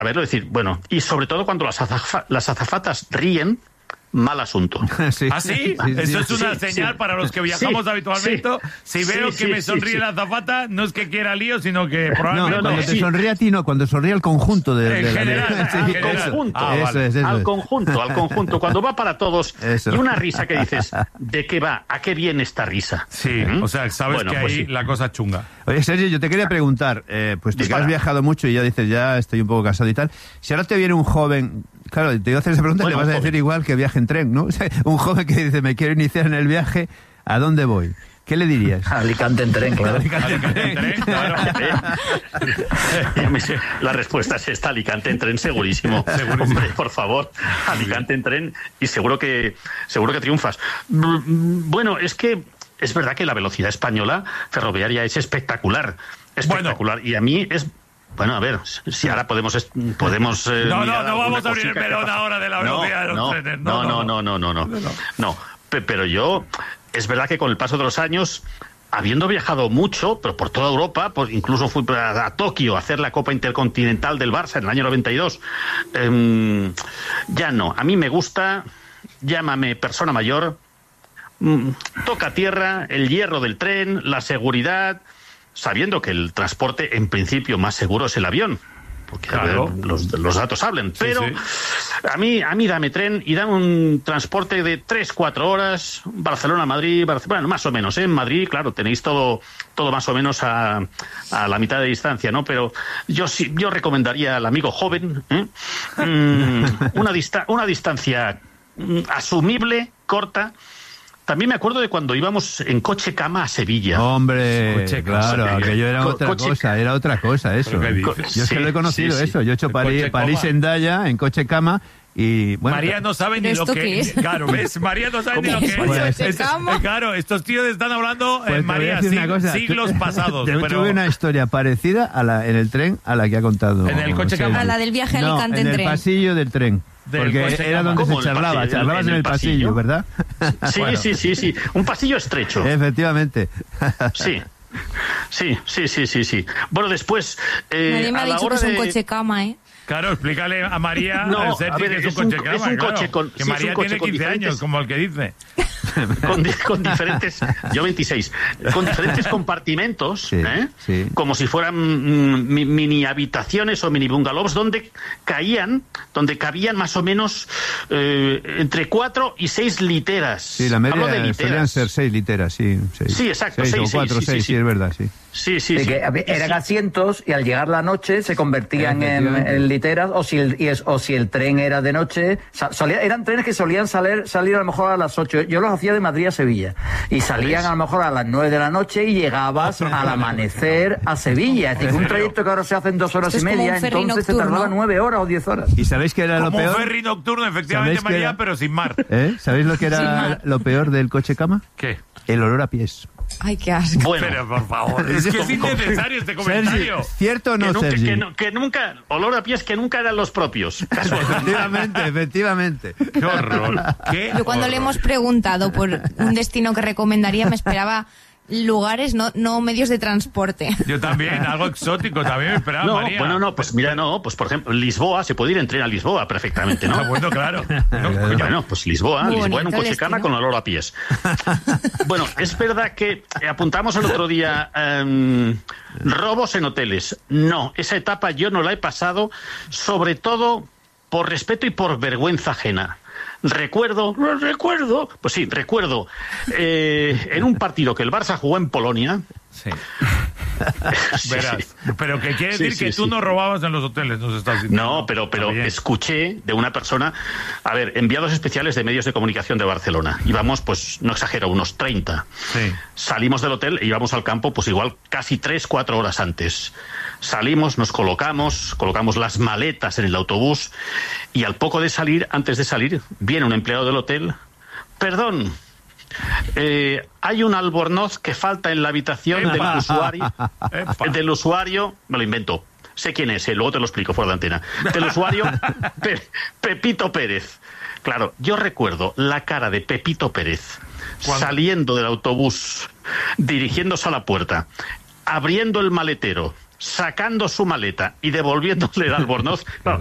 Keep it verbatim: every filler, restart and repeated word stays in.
a verlo, decir, bueno, y sobre todo cuando las, azafa, las azafatas ríen, mal asunto. Sí. ¿Ah, sí? sí Eso sí, es una sí, señal sí. para los que viajamos sí, habitualmente. Sí. Si veo sí, que sí, me sonríe sí, la azafata, no es que quiera lío, sino que probablemente... No, cuando te sí. sonríe a ti, no, cuando sonríe al conjunto de, en de general, la... sí, al general. conjunto. Ah, eso vale. es, eso al es. conjunto, al conjunto. Cuando va para todos, eso. Y una risa que dices, ¿de qué va? ¿A qué viene esta risa? Sí, ¿Mm? O sea, sabes bueno, que pues ahí sí. la cosa chunga. Oye, Sergio, yo te quería preguntar, eh, pues tú que has viajado mucho y ya dices, ya estoy un poco cansado y tal, si ahora te viene un joven... Claro, te iba a hacer esa pregunta y bueno, le vas a decir igual que viaje en tren, ¿no? O sea, un joven que dice, me quiero iniciar en el viaje, ¿a dónde voy? ¿Qué le dirías? Alicante en tren, claro. Alicante en tren, claro. La respuesta es esta, Alicante en tren, segurísimo. segurísimo. Hombre, por favor, Alicante en tren y seguro que seguro que triunfas. Bueno, es que es verdad que la velocidad española ferroviaria es espectacular, espectacular. Bueno. Y a mí es... Bueno, a ver, si ahora podemos... podemos eh, no, no, no vamos a abrir el melón ahora de la velocidad no, de los no, trenes. No, no, no, no, no, no, no, no. no. Pero yo, es verdad que con el paso de los años, habiendo viajado mucho, pero por toda Europa, pues incluso fui a, a Tokio a hacer la Copa Intercontinental del Barça en el año noventa y dos, eh, ya no. A mí me gusta, llámame persona mayor, mmm, toca tierra, el hierro del tren, la seguridad... sabiendo que el transporte en principio más seguro es el avión, porque claro. a ver, los, los datos hablan, pero sí, sí. a mí a mí dame tren y dame un transporte de tres cuatro horas, Barcelona-Madrid, Barcelona, bueno, más o menos, ¿eh? En Madrid, claro, tenéis todo todo más o menos a, a la mitad de distancia, ¿no? Pero yo sí yo recomendaría al amigo joven ¿eh? mm, una, dista- una distancia mm, asumible, corta. También me acuerdo de cuando íbamos en coche cama a Sevilla. Hombre, coche claro, aquello era Co- otra cosa, cosa, era otra cosa eso. Yo es sí, que lo he conocido sí, eso, sí. Yo he hecho París, París en Daya, en coche cama, y bueno... María no sabe ni lo que es. Claro, ¿ves? María no sabe ni lo que es. Pues, Estos, claro, estos tíos están hablando, pues eh, María, sig- cosa, siglos pasados. Te, pero... Tuve una historia parecida a la en el tren a la que ha contado. ¿En el coche cama? A la del viaje a no, Alicante en, en tren. el pasillo del tren. Porque era donde se charlaba, charlabas en el pasillo, pasillo ¿verdad? Sí, bueno. sí, sí, sí, un pasillo estrecho. Efectivamente. Sí, sí, sí, sí, sí, sí. Bueno, después... Eh, Nadie me ha dicho que es un de... coche cama, ¿eh? Claro, explícale a María, no, a Sergi, a ver, que es, es un coche un, cama, es un claro, coche con, que sí, María tiene quince años, como el que dice. Con, con diferentes, yo veintiséis, con diferentes compartimentos, sí, ¿eh? sí. como si fueran mm, mini habitaciones o mini bungalows, donde caían, donde cabían más o menos eh, entre cuatro y seis literas. Sí, la media solían ser seis literas, sí. Seis. Sí, exacto. Seis, seis o cuatro, sí, seis, sí, sí, es verdad, sí. Sí, sí, sí. Que eran sí. asientos y al llegar la noche se convertían en, en literas, o si el y es, o si el tren era de noche, solía, eran trenes que solían salir, salir a lo mejor a las ocho. Yo los hacía de Madrid a Sevilla y salían a lo mejor a las nueve de la noche y llegabas al amanecer a Sevilla. Es decir, un trayecto que ahora se hace en dos horas y media, entonces se tardaba nueve horas o diez horas. ¿Y sabéis qué era como lo peor? Un ferry nocturno, efectivamente, María, era... pero sin mar. ¿Eh? ¿Sabéis lo que era lo peor del coche cama? ¿Qué? El olor a pies. Ay, qué asco. Bueno, pero por favor, es que es innecesario este comentario. Sergi, ¿cierto o no, que nunca, Sergi? Que, no, que nunca, olor a pies que nunca eran los propios. Efectivamente, efectivamente. Qué horror. Qué Yo cuando horror. le hemos preguntado por un destino que recomendaría, me esperaba lugares, no, no medios de transporte. Yo también, algo exótico, también me esperaba, no, María. Bueno, no, pues mira, no, pues por ejemplo, Lisboa, se puede ir en tren a Lisboa perfectamente, ¿no? Ah, bueno, claro. No, bueno, pues Lisboa, Muy Lisboa en un coche cama con olor a pies. Bueno, es verdad que apuntamos el otro día um, robos en hoteles. No, esa etapa yo no la he pasado, sobre todo por respeto y por vergüenza ajena. Recuerdo, recuerdo, pues sí, recuerdo, eh, en un partido que el Barça jugó en Polonia. Sí. sí Verás, sí. pero que quiere decir sí, que sí, tú sí. no robabas en los hoteles, nos estás diciendo. No, pero, pero escuché de una persona, a ver, enviados especiales de medios de comunicación de Barcelona. Íbamos, pues, no exagero, unos treinta. Sí. Salimos del hotel e íbamos al campo, pues igual casi tres, cuatro horas antes. Salimos, nos colocamos, colocamos las maletas en el autobús y al poco de salir, antes de salir, viene un empleado del hotel. Perdón, eh, hay un albornoz que falta en la habitación Epa. del usuario. Epa. Del usuario, me lo invento. Sé quién es, eh, luego te lo explico fuera de antena. Del usuario Pe- Pepito Pérez. Claro, yo recuerdo la cara de Pepito Pérez ¿Cuándo? Saliendo del autobús, dirigiéndose a la puerta, abriendo el maletero, sacando su maleta y devolviéndole el albornoz, claro,